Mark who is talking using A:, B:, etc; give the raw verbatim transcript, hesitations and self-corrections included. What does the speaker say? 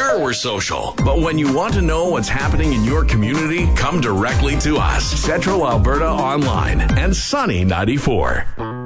A: Sure, we're social, but when you want to know what's happening in your community, come directly to us. Central Alberta Online and Sunny ninety-four.